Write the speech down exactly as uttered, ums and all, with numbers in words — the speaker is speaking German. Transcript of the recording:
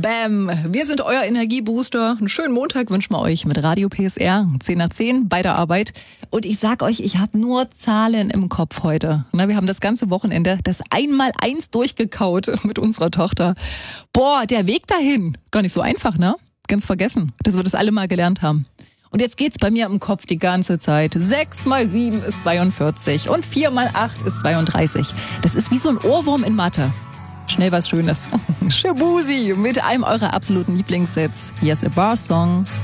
Bam! Wir sind euer Energiebooster. Einen schönen Montag wünschen wir euch mit Radio P S R. zehn nach zehn bei der Arbeit. Und ich sag euch, ich habe nur Zahlen im Kopf heute. Na, wir haben das ganze Wochenende das Einmaleins durchgekaut mit unserer Tochter. Boah, der Weg dahin. Gar nicht so einfach, ne? Ganz vergessen, dass wir das alle mal gelernt haben. Und jetzt geht's bei mir im Kopf die ganze Zeit. sechs mal sieben ist zweiundvierzig und vier mal acht ist zweiunddreißig. Das ist wie so ein Ohrwurm in Mathe. Schnell was Schönes. Shaboozey mit einem eurer absoluten Lieblingssets. Hier ist a Bar Song.